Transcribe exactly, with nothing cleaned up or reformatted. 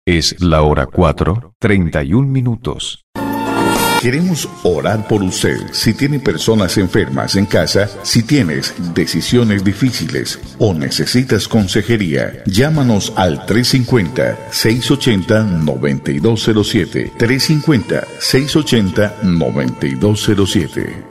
Es la hora cuatro, treinta y un minutos. Queremos orar por usted. Si tiene personas enfermas en casa, si tienes decisiones difíciles o necesitas consejería, llámanos al tres cinco cero, seis ocho cero, nueve dos cero siete. tres cinco cero, seis ocho cero, nueve dos cero siete.